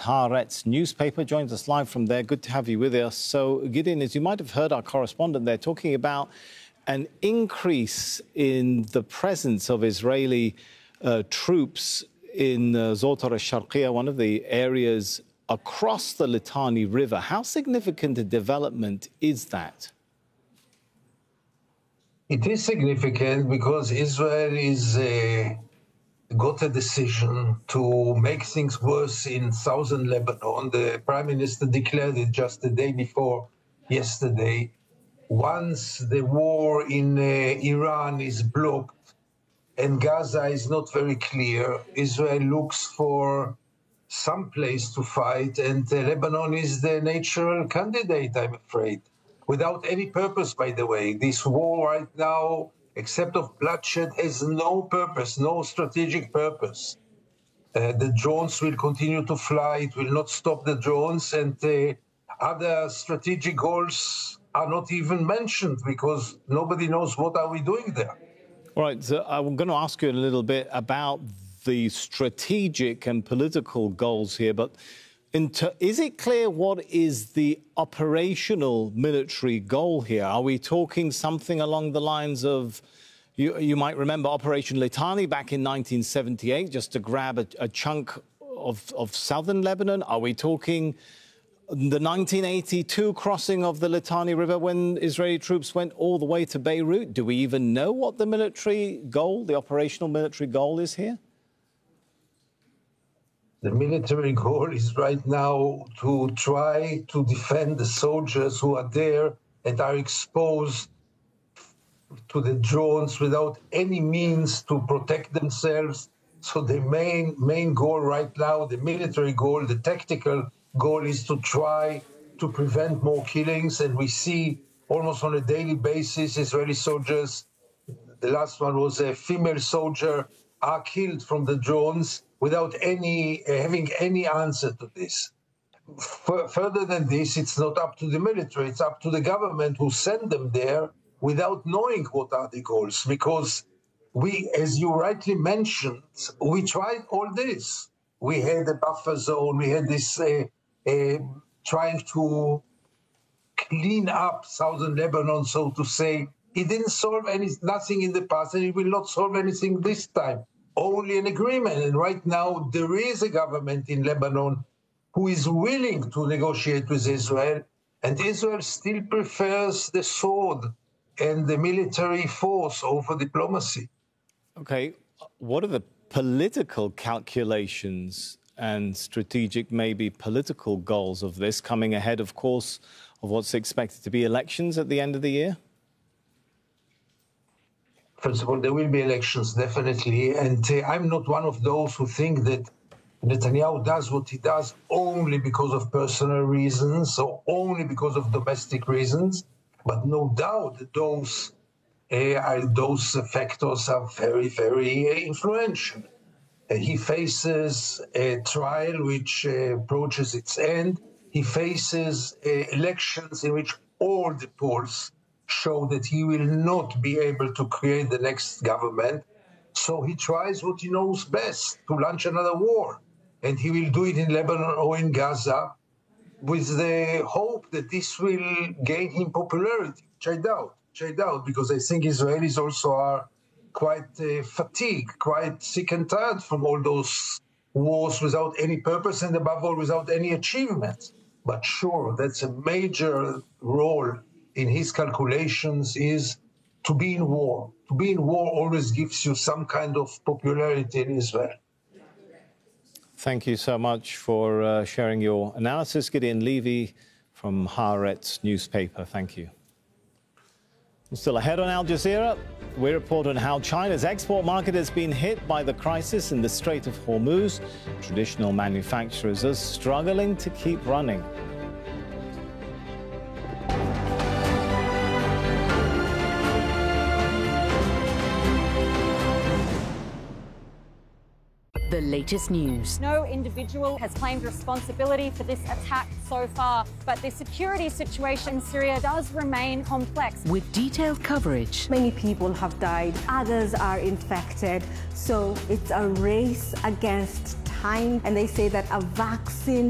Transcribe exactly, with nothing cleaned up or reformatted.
Haaretz newspaper, joins us live from there. Good to have you with us. So, Gideon, as you might have heard our correspondent there talking about an increase in the presence of Israeli uh, troops in uh, Zotar al-Sharqiyya, one of the areas across the Litani River. How significant a development is that? It is significant because Israel is uh, got a decision to make things worse in southern Lebanon. The Prime Minister declared it just the day before yesterday. Once the war in uh, Iran is blocked and Gaza is not very clear, Israel looks for some place to fight, and uh, Lebanon is the natural candidate, I'm afraid. Without any purpose, by the way. This war right now, except of bloodshed, has no purpose, no strategic purpose. Uh, the drones will continue to fly. It will not stop the drones. And uh, other strategic goals are not even mentioned because nobody knows what are we doing there. All right, so I'm going to ask you a little bit about the strategic and political goals here, but is it clear what is the operational military goal here? Are we talking something along the lines of, you, you might remember Operation Litani back in nineteen seventy-eight, just to grab a, a chunk of, of southern Lebanon? Are we talking the nineteen eighty-two crossing of the Litani River when Israeli troops went all the way to Beirut? Do we even know what the military goal, the operational military goal is here? The military goal is right now to try to defend the soldiers who are there and are exposed to the drones without any means to protect themselves. So the main, main goal right now, the military goal, the tactical goal is to try to prevent more killings. And we see almost on a daily basis Israeli soldiers, the last one was a female soldier, are killed from the drones without any uh, having any answer to this. F- further than this, it's not up to the military, it's up to the government who sent them there without knowing what are the goals. Because we, as you rightly mentioned, we tried all this. We had a buffer zone, we had this uh, uh, trying to clean up southern Lebanon, so to say. It didn't solve any, nothing in the past, and it will not solve anything this time. Only an agreement. And right now, there is a government in Lebanon who is willing to negotiate with Israel, and Israel still prefers the sword and the military force over diplomacy. Okay, what are the political calculations and strategic, maybe political goals of this, coming ahead, of course, of what's expected to be elections at the end of the year? First of all, there will be elections, definitely. And uh, I'm not one of those who think that Netanyahu does what he does only because of personal reasons or only because of domestic reasons. But no doubt that those, uh, are, those factors are very, very uh, influential. Uh, he faces a trial which uh, approaches its end. He faces uh, elections in which all the polls show that he will not be able to create the next government. So he tries what he knows best, to launch another war. And he will do it in Lebanon or in Gaza with the hope that this will gain him popularity, which I doubt, which I doubt, because I think Israelis also are quite uh, fatigued, quite sick and tired from all those wars without any purpose and above all without any achievements. But sure, that's a major role in his calculations, is to be in war. To be in war always gives you some kind of popularity in Israel. Thank you so much for uh, sharing your analysis. Gideon Levy from Haaretz newspaper. Thank you. Still ahead on Al Jazeera, we report on how China's export market has been hit by the crisis in the Strait of Hormuz. Traditional manufacturers are struggling to keep running. The latest news. No individual has claimed responsibility for this attack so far, but the security situation in Syria does remain complex. With detailed coverage. Many people have died, others are infected, so it's a race against time, and they say that a vaccine